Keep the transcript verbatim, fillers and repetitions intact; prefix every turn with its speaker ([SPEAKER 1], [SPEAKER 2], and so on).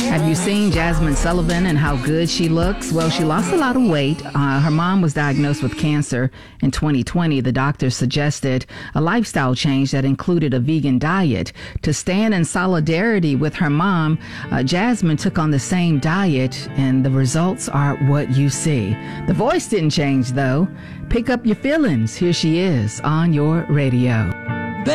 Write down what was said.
[SPEAKER 1] Have you seen Jasmine Sullivan and how good she looks? Well, she lost a lot of weight. Uh, her mom was diagnosed with cancer in twenty twenty. The doctor suggested a lifestyle change that included a vegan diet. To stand in solidarity with her mom, uh, Jasmine took on the same diet, and the results are what you see. The voice didn't change, though. Pick up your feelings. Here she is on your radio.